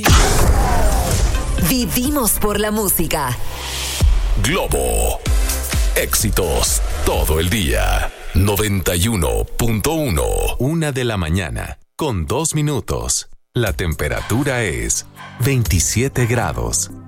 Vivimos por la música. Globo. Éxitos todo el día. 91.1. 1 a.m, con 2 minutos. La temperatura es 27 grados.